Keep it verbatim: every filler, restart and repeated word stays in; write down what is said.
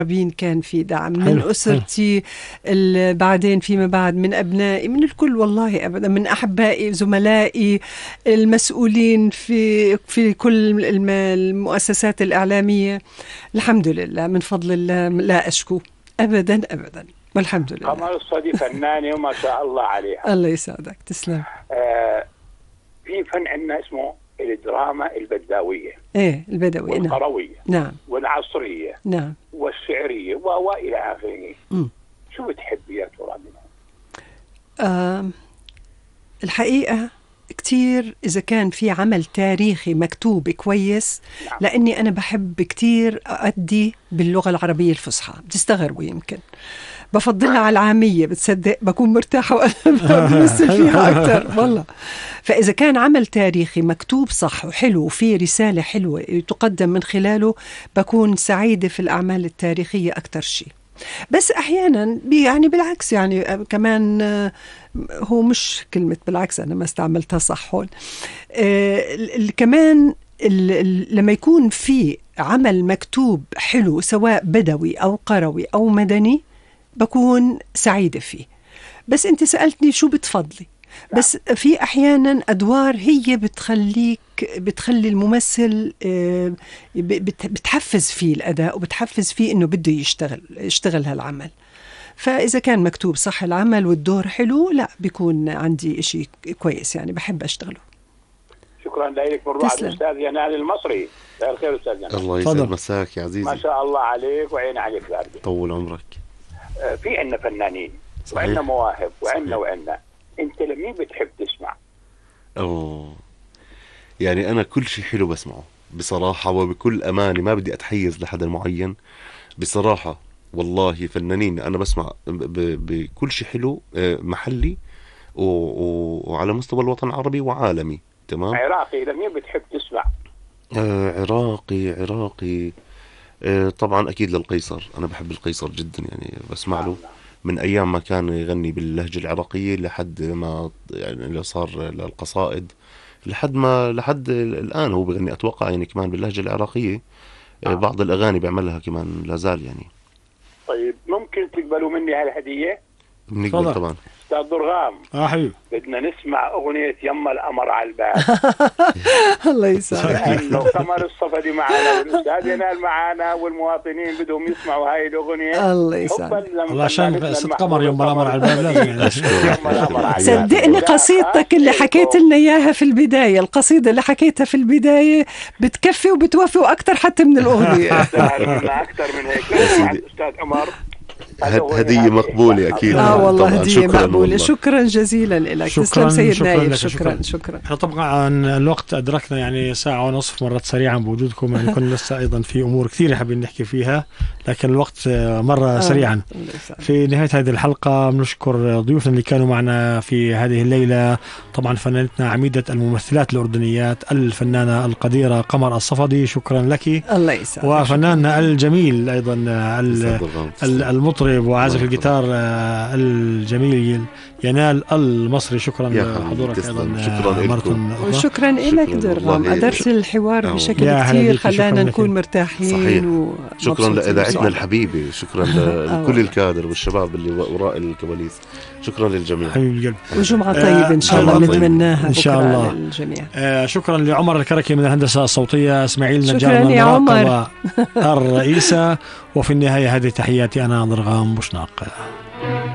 كان في دعم من أسرتي، بعدين فيما بعد من أبنائي، من الكل والله أبدا، من أحبائي زملائي المسؤولين في في كل المؤسسات الإعلامية. الحمد لله من فضل الله لا أشكو أبدا أبدا والحمد لله. قمر الصدي فنانة وما شاء الله عليها. الله يسعدك تسلم. آه في فن عندنا اسمه الدراما البداوية، ايه البدوية والقروية نعم والعصرية نعم والشعرية والى اخره. شو بتحبي يا ترى منها؟ آه الحقيقة كتير إذا كان في عمل تاريخي مكتوب كويس. نعم. لأني أنا بحب كتير أؤدي باللغة العربية الفصحى، بتستغربوا يمكن بفضلها على العامية، بتصدق بكون مرتاحة وأنا بمثل فيها أكتر والله. فإذا كان عمل تاريخي مكتوب صح وحلو وفيه رسالة حلوة تقدم من خلاله، بكون سعيدة في الأعمال التاريخية أكتر شيء. بس أحيانا يعني بالعكس، يعني كمان هو مش كلمة بالعكس، أنا ما استعملتها صح هون. آه كمان لما يكون في عمل مكتوب حلو سواء بدوي أو قروي أو مدني بكون سعيدة فيه. بس أنت سألتني شو بتفضلي. بس في أحيانا أدوار هي بتخليك بتخلي الممثل بتحفز فيه الأداء وبتحفز فيه إنه بده يشتغل يشتغل هالعمل. فإذا كان مكتوب صح العمل والدور حلو، لا بيكون عندي إشي كويس، يعني بحب أشتغله. شكرا لك من روعة الأستاذ ينال المصري. مساء الخير أستاذ ينال. الله يسعد مساك يا عزيزي. ما شاء الله عليك وعين عليك يا ربي. طول عمرك. آه في عنا فنانين وعنا مواهب وعنا وعنا. أنت لمين بتحب تسمع؟ أوه يعني أنا كل شيء حلو بسمعه بصراحة وبكل أمانة، ما بدي أتحيز لحدا معين بصراحة. والله فنانين أنا بسمع بكل شيء حلو محلي وعلى مستوى الوطن العربي وعالمي. تمام. عراقي لمين بتحب تسمع؟ آه عراقي عراقي آه طبعا أكيد للقيصر. أنا بحب القيصر جدا، يعني بسمع له من أيام ما كان يغني باللهجة العراقية لحد ما يعني اللي صار القصائد، لحد ما لحد الآن هو بيغني أتوقع يعني كمان باللهجة العراقية. آه. بعض الأغاني بيعملها كمان لازال يعني. طيب ممكن تقبلوا مني هالهدية؟ بنقبل طبعا. أستاذ ضرغام. اه حبيبي. بدنا نسمع أغنية يما القمر على الباب. الله يسعدك. لأنه قمر الصفدي معنا والأستاذ ينال معنا والمواطنين بدهم يسمعوا هاي الأغنية. الله يسعدك. الله عشان ست قمر يما القمر على الباب لازم يعني. صدقني قصيدتك اللي حكيت لنا إياها في البداية، القصيدة اللي حكيتها في البداية بتكفي وبتوفي وأكثر حتى من الأغنية. أكثر من هيك. أستاذ عمر هدية مقبولة أكيد. آه والله هدية مقبولة. شكرا جزيلا لك. تسلم سيد نايف. شكرا شكرا. احنا طبعا الوقت أدركنا يعني ساعة ونصف مرت سريعا بوجودكم، يعني كنا لسه أيضا في أمور كثيرة حابين نحكي فيها لكن الوقت مرة سريعا. في نهاية هذه الحلقة بنشكر ضيوفنا اللي كانوا معنا في هذه الليلة، طبعا فنانتنا عميدة الممثلات الأردنيات الفنانة القديرة قمر الصفدي، شكرا لك. الله يسعدك. وفناننا الجميل أيضا المطرب وعازف الجيتار الجميل ينال المصري، شكرا لحضورك أيضا. شكرا لكم وشكرا لك درغام، أدرت الحوار أوه. بشكل كثير خلانا نكون مرتاحين. صحيح. شكرا لإذاعتنا الحبيبة، شكرا لكل الكادر والشباب اللي وراء الكواليس. شكرا للجميع حبيب القلب. وجمعة طيبة إن شاء الله نتمناها إن شاء الله للجميع. آه شكرا لعمر الكركي من الهندسة الصوتية، إسماعيل نجار من المراقبة الرئيسة. وفي النهاية هذه تحياتي أنا ضرغام بوشناق.